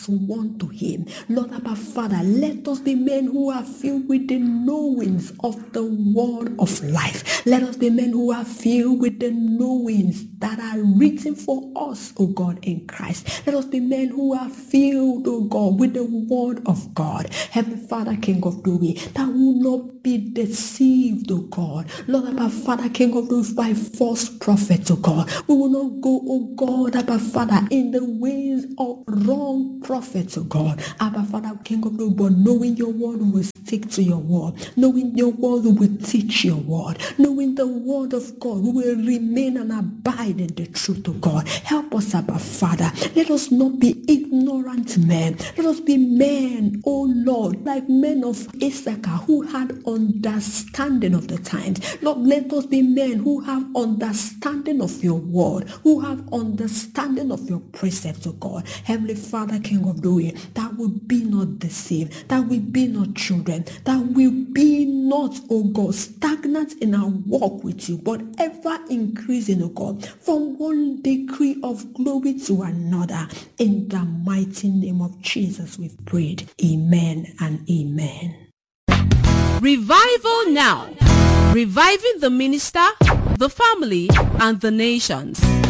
one to him. Lord, Abba Father, let us be men who are filled with the knowings of the word of life. Let us be men who are filled with the knowings that are written for us, O God, in Christ. Let us be men who are filled, O God, with the word of God. Heavenly Father, King of glory, that will not be deceived, O God. Lord, Abba Father, King of glory, by false prophets, O God. We will not go, O God, Abba Father, in the ways of wrong prophets, O God. Abba Father, King of glory, but knowing your word, we will stick to your word. Knowing your word, we will teach your word. Knowing the word of God, we will remain and abide in the truth of God. Help us, Abba Father. Let us not be ignorant men. Let us be men, oh Lord, like men of Issachar who had understanding of the times. Lord, let us be men who have understanding of your word, who have understanding of your precepts, oh God. Heavenly Father, King of glory, that we be not deceived, that we be not children, that we be not, oh God, stagnant in our walk with you, but ever increasing, oh God, from one degree of glory to another. In the mighty name of Jesus, we've prayed. Amen and amen. Revival now. Reviving the minister, the family, and the nations.